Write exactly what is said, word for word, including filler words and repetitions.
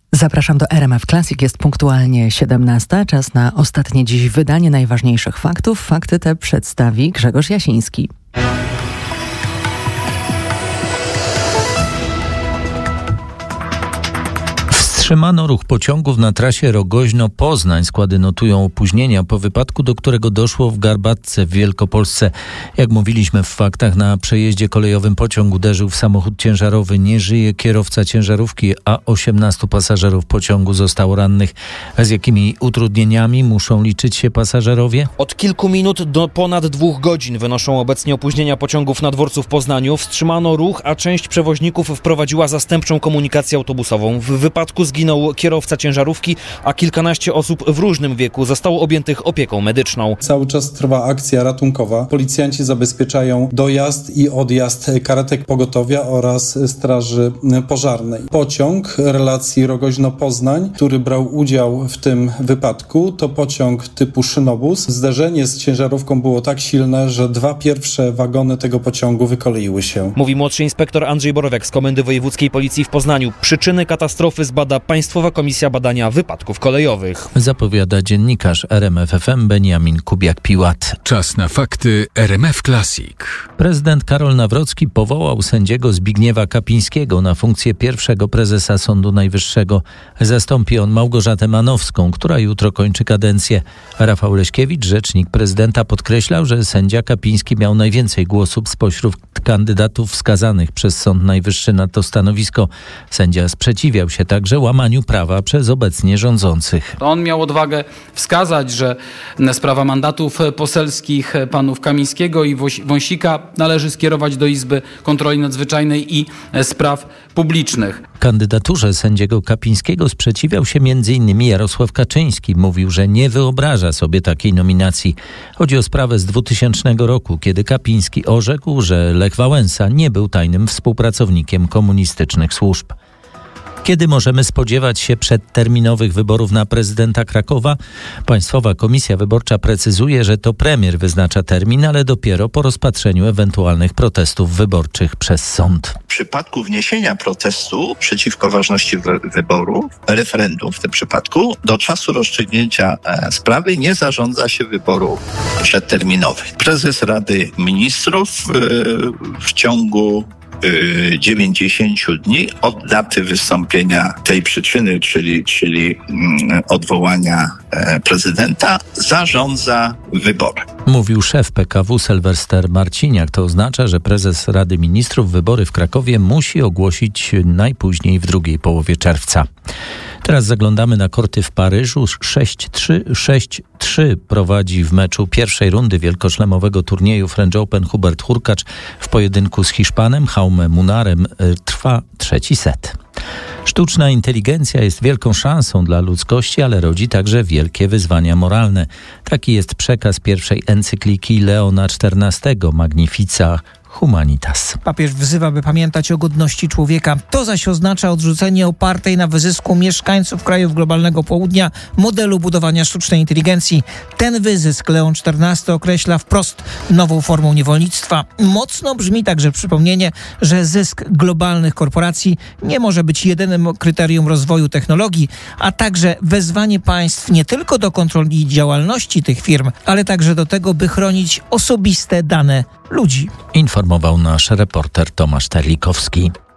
Zapraszam do R M F Classic. Jest punktualnie siedemnasta. Czas na ostatnie dziś wydanie najważniejszych faktów. Fakty te przedstawi Grzegorz Jasiński. Wstrzymano ruch pociągów na trasie Rogoźno-Poznań. Składy notują opóźnienia po wypadku, do którego doszło w Garbatce w Wielkopolsce. Jak mówiliśmy w faktach, na przejeździe kolejowym pociąg uderzył w samochód ciężarowy. Nie żyje kierowca ciężarówki, a osiemnastu pasażerów pociągu zostało rannych. A z jakimi utrudnieniami muszą liczyć się pasażerowie? Od kilku minut do ponad dwóch godzin wynoszą obecnie opóźnienia pociągów na dworcu w Poznaniu. Wstrzymano ruch, a część przewoźników wprowadziła zastępczą komunikację autobusową. W wypadku zginął kierowca ciężarówki, a kilkanaście osób w różnym wieku zostało objętych opieką medyczną. Cały czas trwa akcja ratunkowa. Policjanci zabezpieczają dojazd i odjazd karetek pogotowia oraz straży pożarnej. Pociąg relacji Rogoźno-Poznań, który brał udział w tym wypadku, to pociąg typu szynobus. Zderzenie z ciężarówką było tak silne, że dwa pierwsze wagony tego pociągu wykoleiły się. Mówi młodszy inspektor Andrzej Borowiak z Komendy Wojewódzkiej Policji w Poznaniu. Przyczyny katastrofy zbada Państwowa Komisja Badania Wypadków Kolejowych. Zapowiada dziennikarz R M F F M Beniamin Kubiak-Piłat. Czas na fakty R M F Classic. Prezydent Karol Nawrocki powołał sędziego Zbigniewa Kapińskiego na funkcję pierwszego prezesa Sądu Najwyższego. Zastąpi on Małgorzatę Manowską, która jutro kończy kadencję. Rafał Leśkiewicz, rzecznik prezydenta, podkreślał, że sędzia Kapiński miał najwięcej głosów spośród kandydatów wskazanych przez Sąd Najwyższy na to stanowisko. Sędzia sprzeciwiał się także łamaniu prawa przez obecnie rządzących. On miał odwagę wskazać, że sprawa mandatów poselskich panów Kamińskiego i Wąsika należy skierować do Izby Kontroli Nadzwyczajnej i Spraw Publicznych. Kandydaturze sędziego Kapińskiego sprzeciwiał się między innymi Jarosław Kaczyński. Mówił, że nie wyobraża sobie takiej nominacji. Chodzi o sprawę z dwutysięcznego roku, kiedy Kapiński orzekł, że Lech Wałęsa nie był tajnym współpracownikiem komunistycznych służb. Kiedy możemy spodziewać się przedterminowych wyborów na prezydenta Krakowa? Państwowa Komisja Wyborcza precyzuje, że to premier wyznacza termin, ale dopiero po rozpatrzeniu ewentualnych protestów wyborczych przez sąd. W przypadku wniesienia protestu przeciwko ważności wyborów, referendum w tym przypadku, do czasu rozstrzygnięcia sprawy nie zarządza się wyborów przedterminowych. Prezes Rady Ministrów w ciągu dziewięćdziesięciu dni od daty wystąpienia tej przyczyny, czyli, czyli odwołania prezydenta, zarządza wybory. Mówił szef P K W Sylwester Marciniak. To oznacza, że prezes Rady Ministrów wybory w Krakowie musi ogłosić najpóźniej w drugiej połowie czerwca. Teraz zaglądamy na korty w Paryżu. sześć trzy, sześć trzy prowadzi w meczu pierwszej rundy wielkoszlemowego turnieju French Open Hubert Hurkacz. W pojedynku z Hiszpanem Jaume Munarem trwa trzeci set. Sztuczna inteligencja jest wielką szansą dla ludzkości, ale rodzi także wielkie wyzwania moralne. Taki jest przekaz pierwszej encykliki Leona czternastego Magnifica Humanitas. Papież wzywa, by pamiętać o godności człowieka. To zaś oznacza odrzucenie opartej na wyzysku mieszkańców krajów globalnego południa modelu budowania sztucznej inteligencji. Ten wyzysk Leon czternasty określa wprost nową formą niewolnictwa. Mocno brzmi także przypomnienie, że zysk globalnych korporacji nie może być jedynym kryterium rozwoju technologii, a także wezwanie państw nie tylko do kontroli działalności tych firm, ale także do tego, by chronić osobiste dane ludzi. Informował nasz reporter Tomasz Terlikowski.